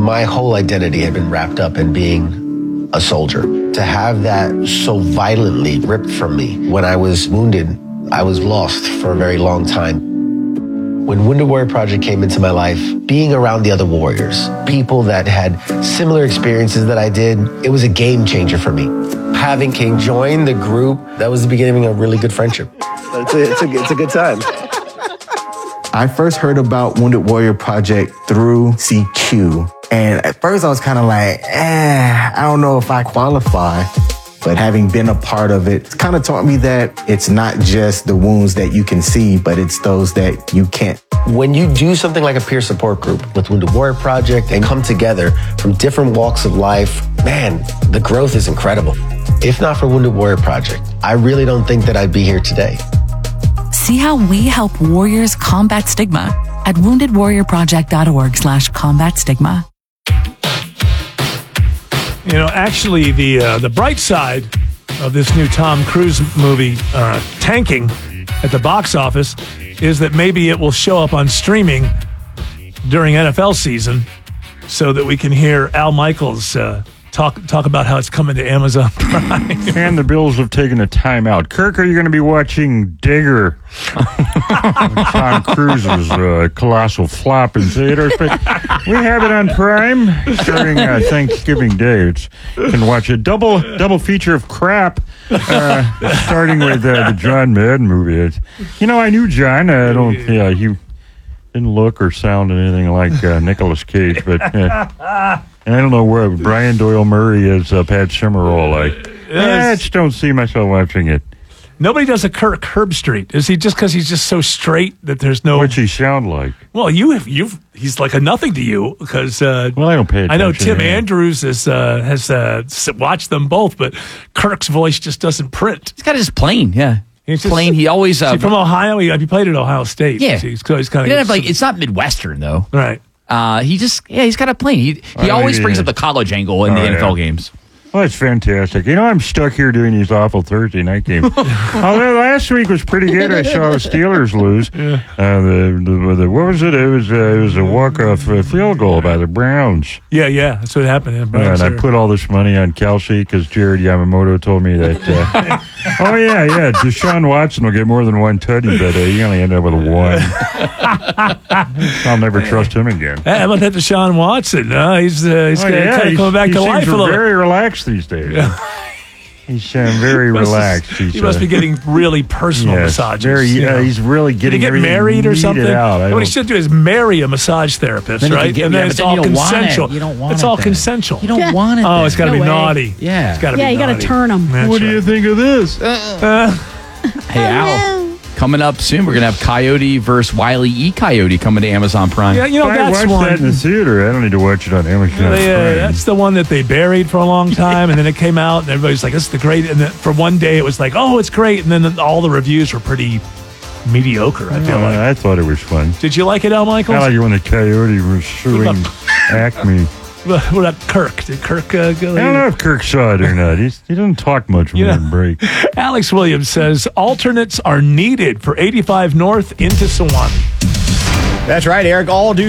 my whole identity had been wrapped up in being a soldier. To have that so violently ripped from me when I was wounded, I was lost for a very long time. When Wounded Warrior Project came into my life, being around the other warriors, people that had similar experiences that I did, it was a game changer for me. Having King join the group, that was the beginning of a really good friendship. It's a good time. I first heard about Wounded Warrior Project through CQ. And at first I was kind of like, I don't know if I qualify. But having been a part of it, it's kind of taught me that it's not just the wounds that you can see, but it's those that you can't. When you do something like a peer support group with Wounded Warrior Project and come together from different walks of life, man, the growth is incredible. If not for Wounded Warrior Project, I really don't think that I'd be here today. See how we help warriors combat stigma at woundedwarriorproject.org/combat stigma. You know, actually, the bright side of this new Tom Cruise movie, tanking at the box office, is that maybe it will show up on streaming during NFL season so that we can hear Al Michaels talk about how it's coming to Amazon Prime. And the Bills have taken a timeout. Kirk, are you going to be watching Digger? Tom Cruise's colossal flop in theaters. But we have it on Prime during Thanksgiving Day. You can watch a double feature of crap, starting with the John Madden movie. I knew John. He didn't look or sound anything like Nicolas Cage, but I don't know where Brian Doyle Murray is Pat Summerall like. I just don't see myself watching it. Nobody does a Kirk Herbstreit. Is he just because he's just so straight that there's no... What's he sound like? Well, he's like a nothing to you because... I don't pay attention. I know Tim Andrews has watched them both, but Kirk's voice just doesn't print. He's got his plain, yeah. He's just, plain. He always... is he from Ohio? He played at Ohio State. Yeah. He's kind of... it's not Midwestern, though. Right. He's got a plain. He always brings up the college angle in the NFL games. Well, that's fantastic. I'm stuck here doing these awful Thursday night games. Although last week was pretty good. I saw the Steelers lose. Yeah. What was it? It was a walk-off field goal by the Browns. Yeah, that's what happened. And I put all this money on Kelsey because Jared Yamamoto told me that. Deshaun Watson will get more than one tutty, but he only ended up with one. I'll never trust him again. How about that Deshaun Watson? He's kind of coming back to life a little bit. Very relaxed these days. Yeah. He's very relaxed. He must be getting really personal massages. He's really getting. Did he get married or something? What he should do is marry a massage therapist, right? And then it's all consensual. You don't want it. It's all consensual. You don't want it. Oh, it's got to be naughty. Yeah, it's got to be naughty. You got to turn them. What do you think of this? Hey, Al. Coming up soon, we're going to have Coyote versus Wile E. Coyote coming to Amazon Prime. Yeah, that's one. I watched that in the theater. I don't need to watch it on Amazon Prime. That's the one that they buried for a long time, and then it came out, and everybody's like, this is the great. And then for one day, it was like, oh, it's great. And then all the reviews were pretty mediocre, I feel like. I thought it was fun. Did you like it, Al Michaels? I like it when the Coyote was suing Acme. What about Kirk? Did Kirk go? I don't know if Kirk saw it or not. He doesn't talk much when we break. Alex Williams says alternates are needed for 85 North into Sewanee. That's right, Eric. All due